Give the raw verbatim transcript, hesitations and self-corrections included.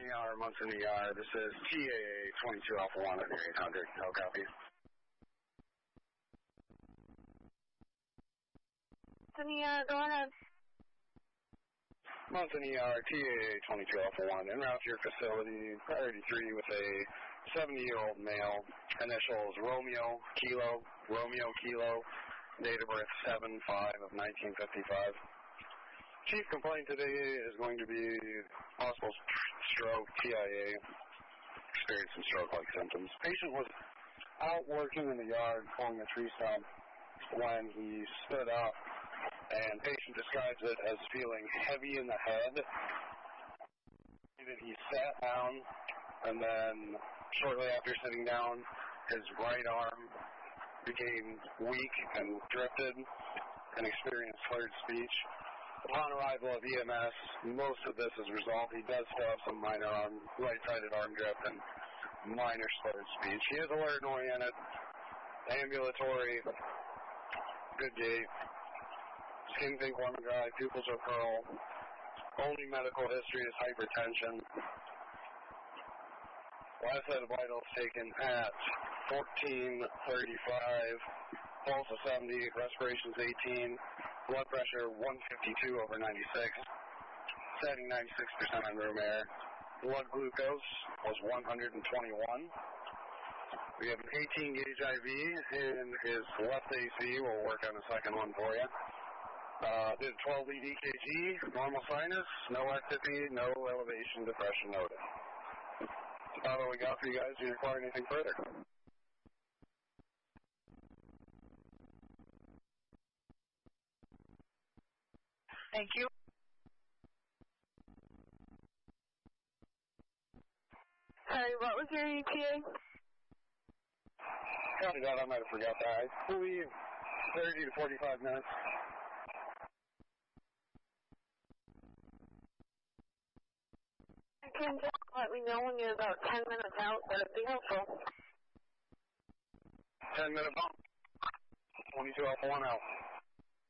E R, Munson E R. This is T A A twenty-two Alpha one at eight hundred. How copy? Munson E R, go ahead. Munson E R, T A A twenty-two Alpha one, en route to your facility, priority three with a seventy-year-old male, initials Romeo Kilo, Romeo Kilo, date of birth seven five of nineteen fifty-five. Chief complaint today is going to be possible stroke, T I A, experiencing stroke-like symptoms. Patient was out working in the yard pulling a tree stump when he stood up, and patient describes it as feeling heavy in the head. He sat down, and then shortly after sitting down, his right arm became weak and drifted and experienced slurred speech. Upon arrival of E M S, most of this is resolved. He does still have some minor arm, right-sided arm drift and minor slurred speech. He is alert and oriented, ambulatory, good gait, skin pink, warm and dry, pupils are pearl. Only medical history is hypertension. Last set of vitals taken at fourteen thirty-five, pulse of seventy, respirations eighteen, blood pressure one fifty-two over ninety-six, setting ninety-six percent on room air. Blood glucose was one hundred twenty-one. We have an eighteen gauge I V in his left A C. We'll work on a second one for you. Uh, did twelve lead E K G, normal sinus, no activity, no elevation, depression noted. That's about all we got for you guys. Do you require anything further? Thank you. Sorry, what was your E T A? Copy that, I might have forgot that. I believe thirty to forty-five minutes. You can just let me know when you're about ten minutes out. That'd be helpful. ten minute bump. twenty-two Alpha one out.